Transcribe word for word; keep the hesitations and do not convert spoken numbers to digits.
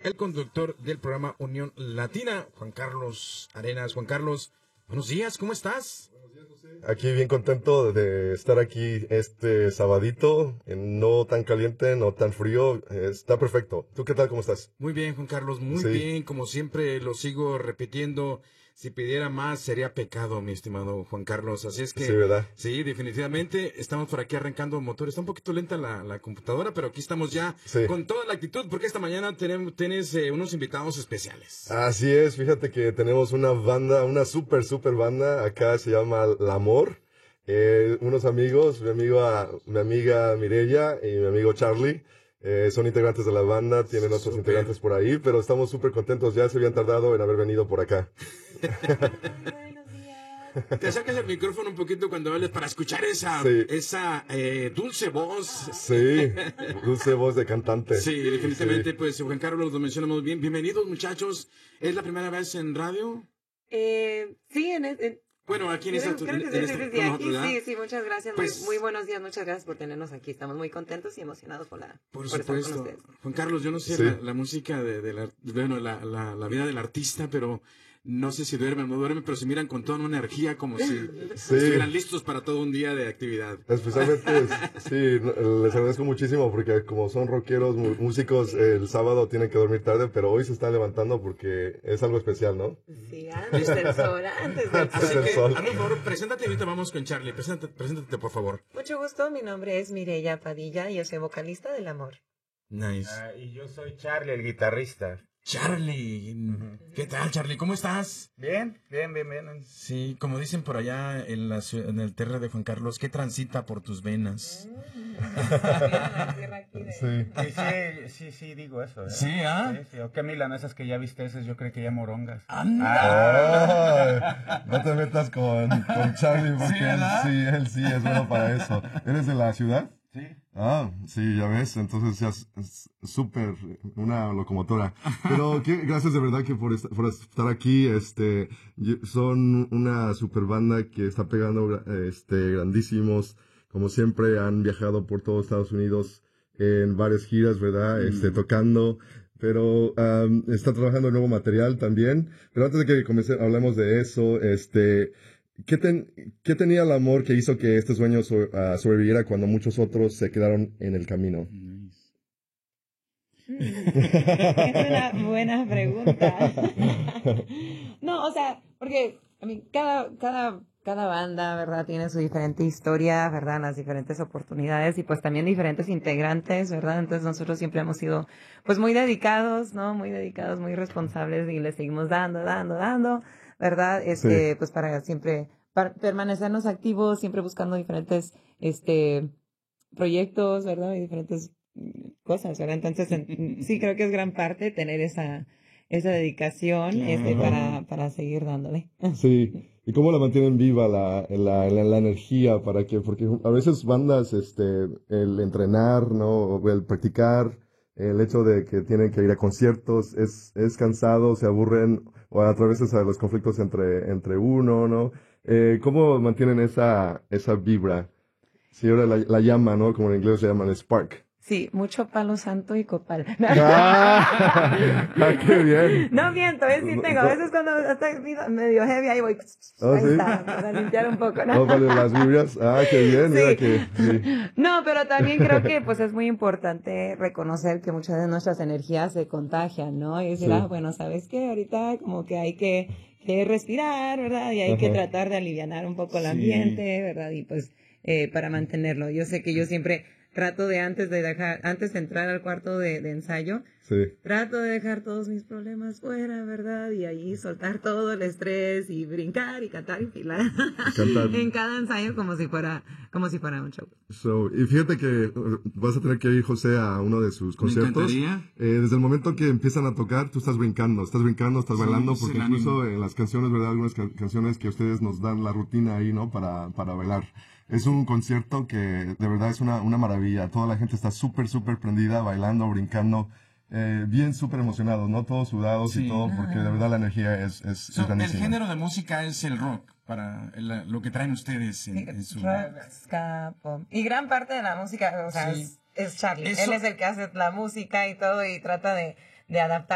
el conductor del programa Unión Latina, Juan Carlos Arenas. Juan Carlos, buenos días, ¿cómo estás? Aquí bien contento de estar aquí este sabadito, no tan caliente, no tan frío, está perfecto. ¿Tú qué tal, cómo estás? Muy bien, Juan Carlos, muy sí. bien, como siempre lo sigo repitiendo, si pidiera más sería pecado, mi estimado Juan Carlos, así es que sí, ¿verdad? Sí, definitivamente, estamos por aquí arrancando motor, está un poquito lenta la, la computadora, pero aquí estamos ya sí. con toda la actitud, porque esta mañana tenemos, tienes eh, unos invitados especiales. Así es, fíjate que tenemos una banda, una super, super banda, acá se llama La Amor, eh, unos amigos, mi, amigo, mi amiga Mireya y mi amigo Charlie, eh, son integrantes de la banda, tienen otros super. integrantes por ahí, pero estamos súper contentos, ya se habían tardado en haber venido por acá. Te acercas el micrófono un poquito cuando hables para escuchar esa, sí. esa eh, dulce voz. Sí, dulce voz de cantante. Sí, definitivamente, sí. Pues Juan Carlos lo mencionamos bien. Bienvenidos, muchachos. ¿Es la primera vez en radio? Eh, sí, en, en Bueno, aquí en esta... Creo que sí, sí, sí, sí, aquí, sí, sí, muchas gracias. Pues, muy, muy buenos días, muchas gracias por tenernos aquí. Estamos muy contentos y emocionados por la Por, por supuesto. estar con ustedes. Juan Carlos, yo no sé sí. la, la música de, de la... Bueno, la, la, la vida del artista, pero... No sé si duermen o no duermen, pero se miran con toda una energía como si sí. estuvieran listos para todo un día de actividad. Especialmente, sí, les agradezco muchísimo porque como son rockeros, músicos, el sábado tienen que dormir tarde, pero hoy se están levantando porque es algo especial, ¿no? Sí, antes del sol, antes del Así sol. que, sol. A por favor, preséntate y ahorita vamos con Charlie. Preséntate, preséntate, por favor. Mucho gusto, mi nombre es Mireya Padilla y yo soy vocalista del Amor. Nice. Uh, y yo soy Charlie, el guitarrista. Charlie, ¿qué tal, Charlie? ¿Cómo estás? Bien, bien, bien, bien. Sí, como dicen por allá en, la, en el terre de Juan Carlos, ¿qué transita por tus venas? sí. Sí, sí, sí, sí, digo eso. ¿eh? Sí, ¿ah? Sí, sí. O qué milanesas que ya viste esas, yo creo que ya morongas. ¡Anda! Oh, no te metas con, con Charlie porque ¿Sí, él sí, él sí es bueno para eso. ¿Eres de la ciudad? Sí. Ah, sí, ya ves, entonces ya es súper una locomotora. Pero qué, gracias de verdad que por, est por estar aquí, este, son una super banda que está pegando, este, grandísimos, como siempre han viajado por todo Estados Unidos en varias giras, ¿verdad? Mm. Este, tocando, pero um, está trabajando en nuevo material también. Pero antes de que comencé, hablemos de eso, este, ¿Qué, ten, ¿Qué tenía el amor que hizo que este sueño so, uh, sobreviviera cuando muchos otros se quedaron en el camino? Es una buena pregunta. No, o sea, porque a mí, cada, cada, cada banda, ¿verdad? Tiene su diferente historia, ¿verdad? Las diferentes oportunidades y pues también diferentes integrantes, ¿verdad? Entonces nosotros siempre hemos sido pues muy dedicados, ¿no? Muy dedicados, muy responsables y le seguimos dando, dando, dando. ¿Verdad? Este, sí. Pues para siempre para permanecernos activos, siempre buscando diferentes este proyectos, ¿verdad? Y diferentes cosas, ¿verdad? Entonces, en, sí creo que es gran parte tener esa esa dedicación claro. este para para seguir dándole. Sí. ¿Y cómo la mantienen viva la la, la, la energía para que porque a veces bandas este el entrenar, ¿no? El practicar, el hecho de que tienen que ir a conciertos es es cansado, se aburren o a través de los conflictos entre, entre uno, ¿no? Eh, ¿Cómo mantienen esa, esa vibra? Si ahora la, la llama, ¿no? Como en inglés se llaman spark. Sí, mucho palo santo y copal. ¡Ah! ¡Qué bien! No miento, es sí tengo. A veces cuando está medio heavy, ahí voy. ¿Oh, ahí sí? está, para limpiar un poco, ¿no? No, vale, las vibrias. ¡Ah, qué bien! Mira sí. que... Sí. No, pero también creo que pues es muy importante reconocer que muchas de nuestras energías se contagian, ¿no? Y decir, sí. ah, bueno, ¿sabes qué? Ahorita como que hay que, que respirar, ¿verdad? Y hay Ajá. que tratar de alivianar un poco el sí. ambiente, ¿verdad? Y pues eh, para mantenerlo. Yo sé que yo siempre... Trato de antes de dejar, antes de entrar al cuarto de, de ensayo, sí. trato de dejar todos mis problemas fuera, ¿verdad? Y ahí soltar todo el estrés y brincar y cantar y filar en cada ensayo como si fuera, como si fuera un show. So, y fíjate que vas a tener que ir, José, a uno de sus conciertos. Me eh, desde el momento que empiezan a tocar, tú estás brincando, estás brincando, estás sí, bailando, porque sí, incluso en las canciones, ¿verdad? Algunas ca canciones que ustedes nos dan la rutina ahí, ¿no? Para, para bailar. Es un concierto que de verdad es una, una maravilla. Toda la gente está súper, súper prendida, bailando, brincando, eh, bien súper emocionados, ¿no? Todos sudados sí. y todo, porque de verdad la energía es, es, so, es grandísima. El género de música es el rock, para el, lo que traen ustedes en, sí, en su... Rock, ska, pop. Y gran parte de la música, o sea, sí. es, es Charlie. Eso... Él es el que hace la música y todo y trata de, de adaptar